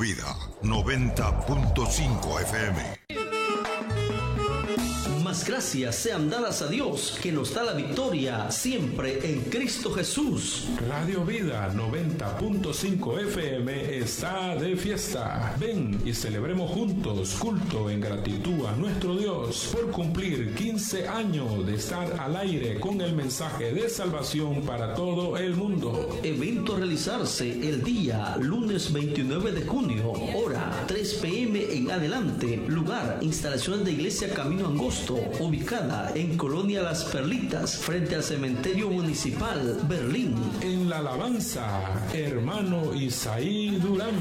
Vida 90.5 FM. Más gracias sean dadas a Dios, que nos da la victoria siempre en Cristo Jesús. Radio Vida 90.5 FM está de fiesta. Ven y celebremos juntos culto en gratitud a nuestro Dios por cumplir 15 años de estar al aire con el mensaje de salvación para todo el mundo. Evento a realizarse el día lunes 29 de junio, hora 3 p.m. en adelante. Lugar, instalaciones de Iglesia Camino Angosto, ubicada en Colonia Las Perlitas, frente al Cementerio Municipal, Berlín. En la alabanza, hermano Isaí Durán.